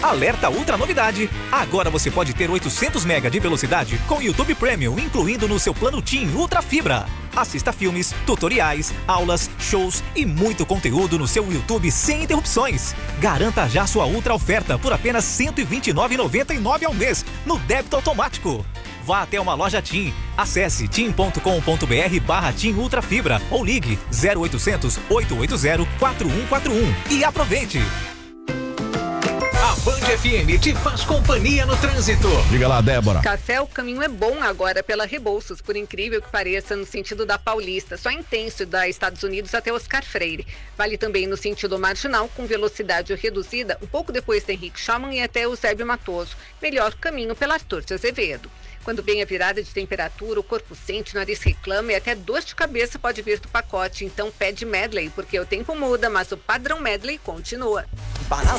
Alerta Ultra novidade! Agora você pode ter 800 MB de velocidade com YouTube Premium, incluindo no seu plano TIM Ultra Fibra. Assista filmes, tutoriais, aulas, shows e muito conteúdo no seu YouTube sem interrupções. Garanta já sua Ultra oferta por apenas R$ 129,99 ao mês no débito automático. Vá até uma loja TIM. Acesse tim.com.br/TIM Ultra Fibra ou ligue 0800 880 4141 e aproveite. A Band FM te faz companhia no trânsito. Diga lá, Débora. Café, o caminho é bom agora pela Rebouças, por incrível que pareça, no sentido da Paulista, só intenso da Estados Unidos até Oscar Freire. Vale também no sentido marginal, com velocidade reduzida, um pouco depois da Henrique Schamann e até Eusébio Matoso. Melhor caminho pela Arthur de Azevedo. Quando vem a virada de temperatura, o corpo sente, o nariz reclama e até dor de cabeça pode vir do pacote. Então pede Medley, porque o tempo muda, mas o padrão Medley continua.